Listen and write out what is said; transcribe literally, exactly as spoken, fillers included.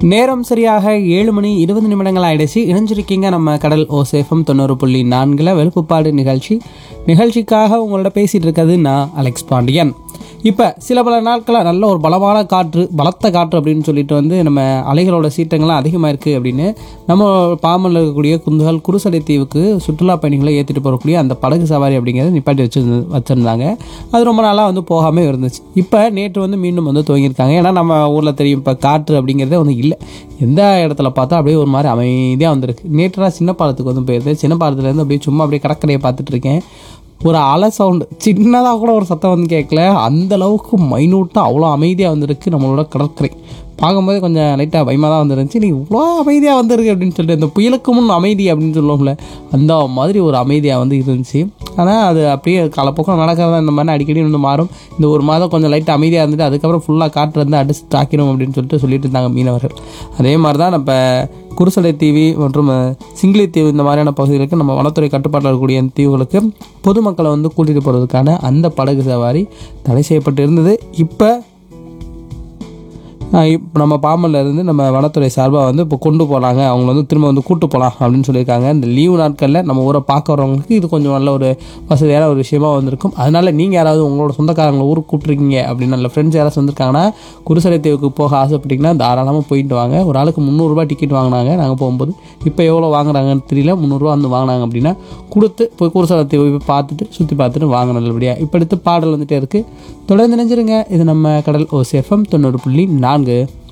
நேரம் சரியாக ஏழு மணி இருபது நிமிடங்கள் ஆயிடுச்சு. இணைஞ்சிருக்கீங்க நம்ம கடல் ஓசேஃபம் தொண்ணூறு புள்ளி நான்கில் வெளுப்புப்பாடு நிகழ்ச்சி. நிகழ்ச்சிக்காக உங்களோட பேசிகிட்டு இருக்கிறது நான் அலெக்ஸ் பாண்டியன். இப்போ சில பல நாட்களாக நல்ல ஒரு பலமான காற்று, பலத்த காற்று அப்படின்னு சொல்லிட்டு வந்து நம்ம அலைகளோட சீற்றங்கள்லாம் அதிகமாக இருக்குது அப்படின்னு நம்ம பாம்பனில் இருக்கக்கூடிய குந்துகால் குருசடை தீவுக்கு சுற்றுலா பயணிகளை ஏற்றிட்டு போகக்கூடிய அந்த படகு சவாரி அப்படிங்கிறத நிப்பாட்டி வச்சு வச்சுருந்தாங்க. அது ரொம்ப நாளாக வந்து போகாமல் இருந்துச்சு. இப்போ நேற்று வந்து மீண்டும் வந்து துவங்கியிருக்காங்க. ஏன்னா நம்ம ஊரில் தெரியும், இப்போ காற்று அப்படிங்கிறதே வந்து இல்லை. எந்த இடத்துல பார்த்தா அப்படியே ஒரு மாதிரி அமைதியாக வந்துருக்கு. நேற்று நான் சின்ன பாலத்துக்கு வந்து போயிருந்தேன். சின்ன பாலத்துலேருந்து அப்படியே சும்மா அப்படியே கடற்கரையை பார்த்துட்டு இருக்கேன். ஒரு அலை சவுண்டு சின்னதாக கூட ஒரு சத்தம் வந்து கேட்கல. அந்தளவுக்கு மைனூட்டாக அவ்வளோ அமைதியாக வந்துருக்கு நம்மளோட கடற்கரை. பார்க்கும்போது கொஞ்சம் லைட்டாக பயமாக தான் வந்துருந்துச்சு. நீ இவ்வளோ அமைதியாக வந்துருக்கு அப்படின்னு சொல்லிட்டு, இந்த புயலுக்கு முன் அமைதி அப்படின்னு சொல்லுவோம்ல, அந்த மாதிரி ஒரு அமைதியாக வந்து இருந்துச்சு. ஆனால் அது அப்படியே காலப்போக்கம் நடக்கிறதா இந்த மாதிரி அடிக்கடி வந்து மாறும். இந்த ஒரு மாதம் கொஞ்சம் லைட்டாக அமைதியாக இருந்துட்டு அதுக்கப்புறம் ஃபுல்லாக காற்று வந்து அடிச்சு தாக்கிடும் அப்படின்னு சொல்லிட்டு சொல்லிட்டு இருந்தாங்க மீனவர்கள். அதே மாதிரி தான் நம்ம குருசடை தீவு மற்றும் சிங்கிளி தீவு இந்த மாதிரியான பகுதிகளுக்கு நம்ம வனத்துறை கட்டுப்பாட்டில் இருக்கக்கூடிய அந்த தீவுகளுக்கு பொதுமக்களை வந்து கூட்டிகிட்டு போகிறதுக்கான அந்த படகு சவாரி தடை செய்யப்பட்டு இருந்தது. இப்போ இப்போ நம்ம பாம்பனில் இருந்து நம்ம வனத்துறை சார்பாக வந்து இப்போ கொண்டு போகலாங்க, அவங்க வந்து திரும்ப வந்து கூட்டு போகலாம் அப்படின்னு சொல்லியிருக்காங்க. இந்த லீவு நாட்களில் நம்ம ஊரை பார்க்க வரவங்களுக்கு இது கொஞ்சம் நல்ல ஒரு வசதியான ஒரு விஷயமா வந்திருக்கும். அதனால் நீங்கள் யாராவது உங்களோட சொந்தக்காரங்களை ஊருக்கு கூப்பிட்ருக்கீங்க அப்படின்னு நல்ல ஃப்ரெண்ட்ஸ் யாராவது வந்திருக்காங்கன்னா குருசடை தீவுக்கு போக ஆசைப்பட்டிங்கன்னா தாராளமாக போயிட்டு வாங்க. ஒரு ஆளுக்கு முந்நூறுரூவா டிக்கெட் வாங்கினாங்க நாங்கள் போகும்போது. இப்போ எவ்வளோ வாங்குறாங்கன்னு தெரியல. முந்நூறுரூவா வந்து வாங்கினாங்க அப்படின்னா கொடுத்து போய் குருசடை தீவை போய் பார்த்துட்டு சுற்றி பார்த்துட்டு வாங்க நல்லபடியாக. இப்போ எடுத்து பாடல் வந்துகிட்டே இருக்குது. தொடர்ந்து நினைஞ்சிருங்க. இது நம்ம கடல் ஓசேஃபம் தொண்ணூறு புள்ளி நான்கு.